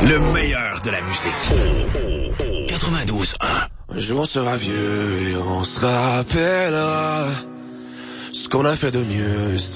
Le meilleur de la musique. 92.1. Un jour on sera vieux et on se rappellera ce qu'on a fait de mieux.